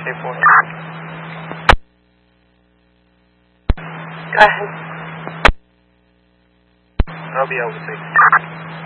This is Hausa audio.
Stay 4. Go ahead. I'll be over 6.